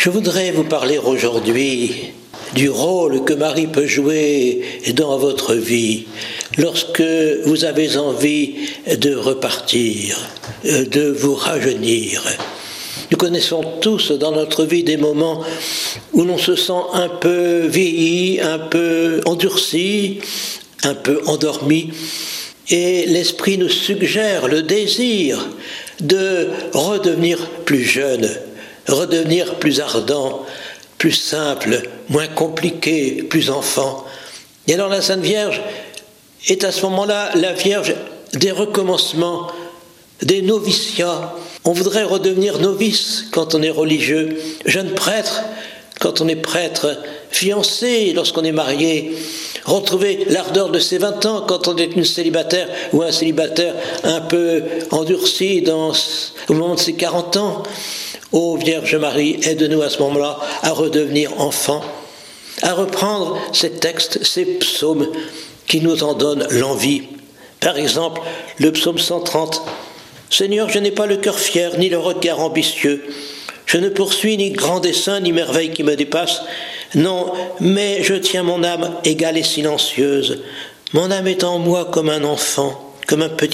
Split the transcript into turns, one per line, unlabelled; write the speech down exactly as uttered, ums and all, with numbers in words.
Je voudrais vous parler aujourd'hui du rôle que Marie peut jouer dans votre vie lorsque vous avez envie de repartir, de vous rajeunir. Nous connaissons tous dans notre vie des moments où l'on se sent un peu vieilli, un peu endurci, un peu endormi, et l'esprit nous suggère le désir de redevenir plus jeune, redevenir plus ardent, plus simple, moins compliqué, plus enfant. Et alors la Sainte Vierge est à ce moment-là la Vierge des recommencements, des noviciats. On voudrait redevenir novice quand on est religieux, jeune prêtre quand on est prêtre, fiancé lorsqu'on est marié, retrouver l'ardeur de ses vingt ans quand on est une célibataire ou un célibataire un peu endurci dans, au moment de ses quarante ans. Ô Vierge Marie, aide-nous à ce moment-là à redevenir enfants, à reprendre ces textes, ces psaumes qui nous en donnent l'envie. Par exemple, le psaume cent trente. « Seigneur, je n'ai pas le cœur fier, ni le regard ambitieux. Je ne poursuis ni grand dessein, ni merveille qui me dépasse. Non, mais je tiens mon âme égale et silencieuse. Mon âme est en moi comme un enfant, comme un petit